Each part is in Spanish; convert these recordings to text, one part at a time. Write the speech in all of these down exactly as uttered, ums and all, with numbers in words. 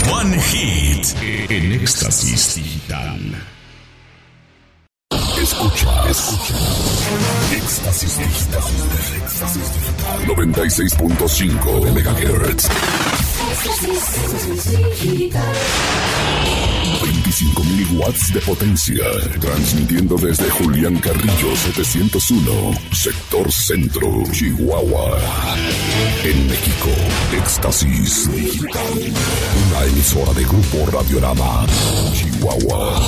One Hit en Éxtasis Digital. Escucha, escucha. Éxtasis Digital. Éxtasis Digital. noventa y seis punto cinco megahertz. veinticinco mil watts de potencia. Transmitiendo desde Julián Carrillo setecientos uno, Sector Centro, Chihuahua. En México, Éxtasis Digital. Una emisora de Grupo Radiorama, Chihuahua.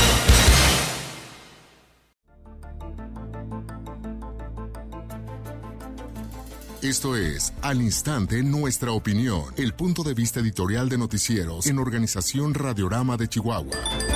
Esto es Al Instante Nuestra Opinión, el punto de vista editorial de noticieros en Organización Radiorama de Chihuahua.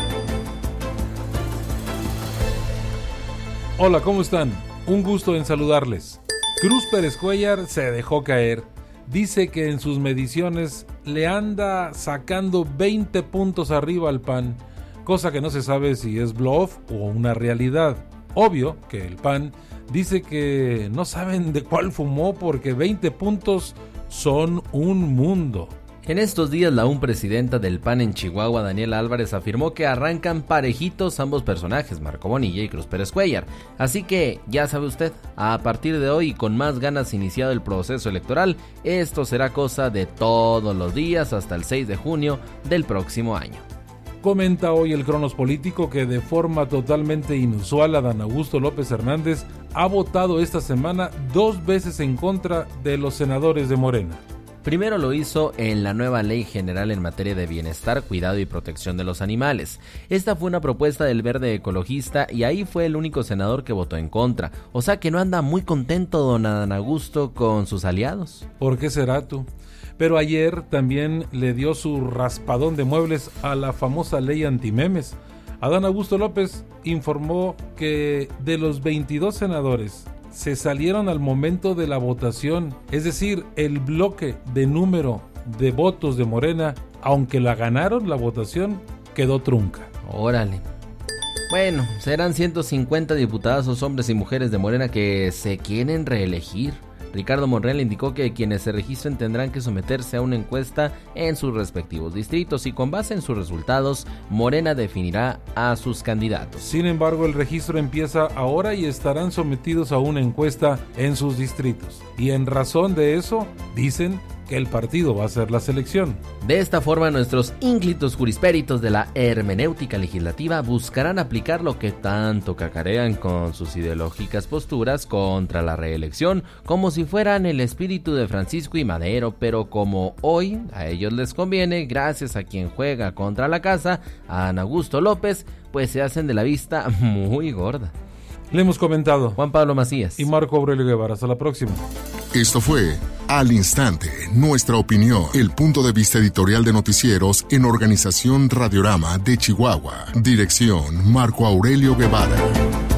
Hola, ¿cómo están? Un gusto en saludarles. Cruz Pérez Cuéllar se dejó caer. Dice que en sus mediciones le anda sacando veinte puntos arriba al P A N, cosa que no se sabe si es bluff o una realidad. Obvio que el P A N dice que no saben de cuál fumó porque veinte puntos son un mundo. En estos días, la aún presidenta del P A N en Chihuahua, Daniela Álvarez, afirmó que arrancan parejitos ambos personajes, Marco Bonilla y Cruz Pérez Cuéllar. Así que, ya sabe usted, a partir de hoy, con más ganas iniciado el proceso electoral, esto será cosa de todos los días hasta el seis de junio del próximo año. Comenta hoy el Cronos Político que de forma totalmente inusual Adán Augusto López Hernández ha votado esta semana dos veces en contra de los senadores de Morena. Primero lo hizo en la nueva Ley General en materia de bienestar, cuidado y protección de los animales. Esta fue una propuesta del Verde Ecologista y ahí fue el único senador que votó en contra. O sea que no anda muy contento don Adán Augusto con sus aliados. ¿Por qué será tú? Pero ayer también le dio su raspadón de muebles a la famosa ley antimemes. Adán Augusto López informó que de los veintidós senadores se salieron al momento de la votación, es decir, el bloque de número de votos de Morena, aunque la ganaron la votación, quedó trunca. Órale. Bueno, serán ciento cincuenta diputados, hombres y mujeres de Morena que se quieren reelegir. Ricardo Monreal indicó que quienes se registren tendrán que someterse a una encuesta en sus respectivos distritos y con base en sus resultados, Morena definirá a sus candidatos. Sin embargo, el registro empieza ahora y estarán sometidos a una encuesta en sus distritos. Y en razón de eso, dicen que el partido va a hacer la selección. De esta forma, nuestros ínclitos jurispéritos de la hermenéutica legislativa buscarán aplicar lo que tanto cacarean con sus ideológicas posturas contra la reelección, como si fueran el espíritu de Francisco y Madero, pero como hoy a ellos les conviene, gracias a quien juega contra la casa, a Adán Augusto López, pues se hacen de la vista muy gorda. Le hemos comentado Juan Pablo Macías y Marco Aurelio Guevara. Hasta la próxima. Esto fue Al Instante, Nuestra Opinión, el punto de vista editorial de noticieros en Organización Radiorama de Chihuahua. Dirección Marco Aurelio Guevara.